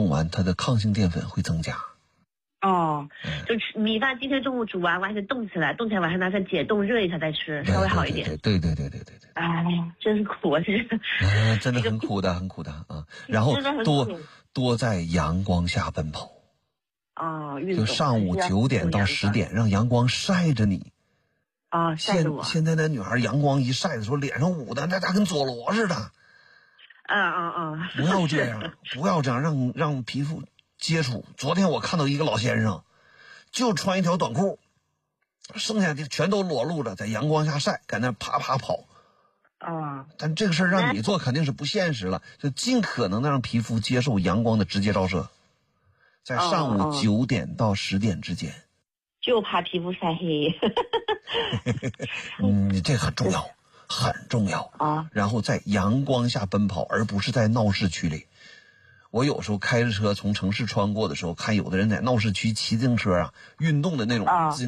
用完，它的抗性淀粉会增加。 就米饭今天中午煮完，完全冻起来晚上拿出来解冻热一下再吃，稍微好一点。 对。 哎，真苦啊，这个。 真的很苦的，很苦的啊。然后多在阳光下奔跑。 运动。 就上午9点到10点，让阳光晒着你。 晒着我。 现在那女孩阳光一晒的时候，脸上捂的那跟佐罗似的。不要这样，让皮肤接触。昨天我看到一个老先生，就穿一条短裤，剩下的全都裸露着，在阳光下晒，在那啪啪跑。但这个事儿让你做肯定是不现实了，就尽可能的让皮肤接受阳光的直接照射，在上午9点到10点之间。 就怕皮肤晒黑。 这很重要，很重要啊！然后在阳光下奔跑，而不是在闹市区里。我有时候开着车从城市穿过的时候，看有的人在闹市区骑自行车运动的那种